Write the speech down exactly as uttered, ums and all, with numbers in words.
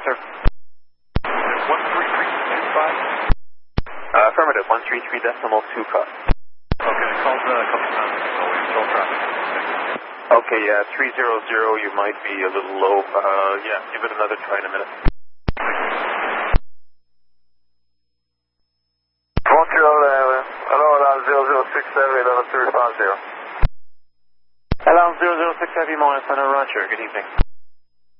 sir. one three three two five? Uh, affirmative, one three three decimal two five. Okay, I called uh, a couple times, so we still traffic. Okay, yeah, three zero zero, you might be a little low. Uh, yeah, give it another try in a minute. Montreal, uh, hello, alarm zero zero six seven, eleven three five zero. Alarm zero zero six Heavy Morris, Center, Roger, good evening.